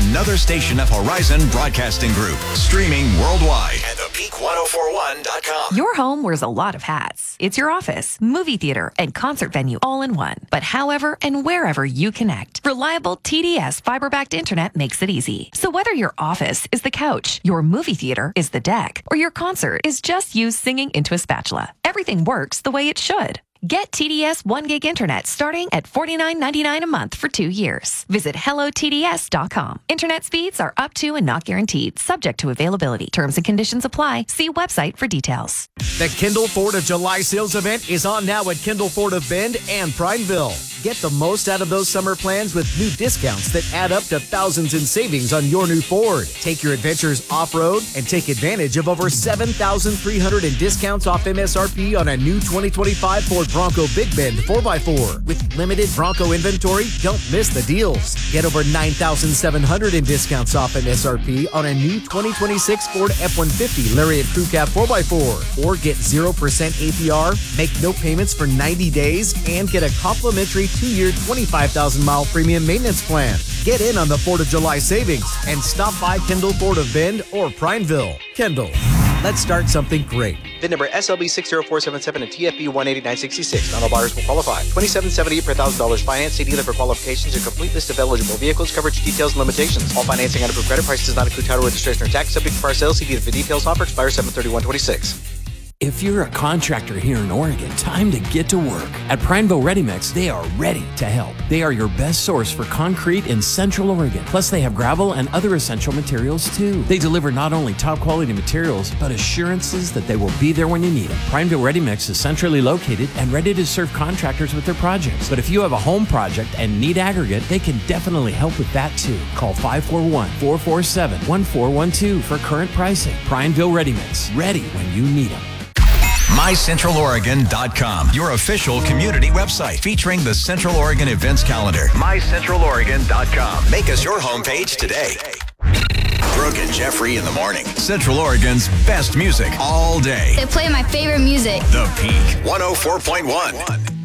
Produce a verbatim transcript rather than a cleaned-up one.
another station of Horizon Broadcasting Group, streaming worldwide at the peak ten forty-one dot com. Your home wears a lot of hats. It's your office, movie theater, and concert venue all in one. But however and wherever you connect, reliable T D S fiber-backed internet makes it easy. So whether your office is the couch, your movie theater is the deck, or your concert is just you singing into a spatula, everything works the way it should. Get T D S one gig internet starting at forty-nine ninety-nine a month for two years. Visit hello T D S dot com. Internet speeds are up to and not guaranteed, subject to availability. Terms and conditions apply. See website for details. The Kindle Ford of July sales event is on now at Kindle Ford of Bend and Prineville. Get the most out of those summer plans with new discounts that add up to thousands in savings on your new Ford. Take your adventures off-road and take advantage of over seven thousand three hundred in discounts off M S R P on a new twenty twenty-five Ford Bronco Big Bend four by four. With limited Bronco inventory, don't miss the deals. Get over nine thousand seven hundred in discounts off M S R P on a new twenty twenty-six Ford F one fifty Lariat Crew Cab four by four. Or get zero percent A P R, make no payments for ninety days, and get a complimentary two-year twenty-five thousand mile premium maintenance plan. Get in on the fourth of July savings and stop by Kindle Ford of Bend or Prineville. Kendall, let's start something great. V I N number S L B six zero four seven seven and T F B one eight nine six six. Not all buyers will qualify. twenty-seven seventy-eight per one thousand dollars finance. See dealer for qualifications and complete list of eligible vehicles, coverage details, and limitations. All financing and approved credit price does not include title, registration, or tax. Subject to prior sales. See dealer for details. Offer expires seven thirty-one twenty-six. If you're a contractor here in Oregon, time to get to work. At Prineville Ready Mix, they are ready to help. They are your best source for concrete in Central Oregon. Plus, they have gravel and other essential materials too. They deliver not only top quality materials, but assurances that they will be there when you need them. Prineville Ready Mix is centrally located and ready to serve contractors with their projects. But if you have a home project and need aggregate, they can definitely help with that too. Call five four one, four four seven, one four one two for current pricing. Prineville Ready Mix, ready when you need them. my central oregon dot com, your official community website featuring the Central Oregon events calendar. my central oregon dot com. Make us your homepage today. Brooke and Jeffrey in the morning. Central Oregon's best music all day. They play my favorite music. The Peak one oh four point one.